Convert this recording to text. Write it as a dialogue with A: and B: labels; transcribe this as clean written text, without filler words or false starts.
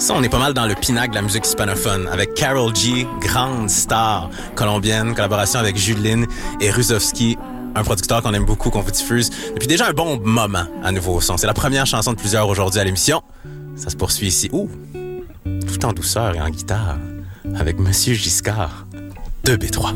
A: Ça, on est pas mal dans le pinacle de la musique hispanophone, avec Karol G, grande star colombienne, collaboration avec Judeline et Rusovski, un producteur qu'on aime beaucoup, qu'on vous diffuse depuis déjà un bon moment à Nouveau Son. C'est la première chanson de plusieurs aujourd'hui à l'émission. Ça se poursuit ici, tout en douceur et en guitare, avec Monsieur Giscard, 2B3.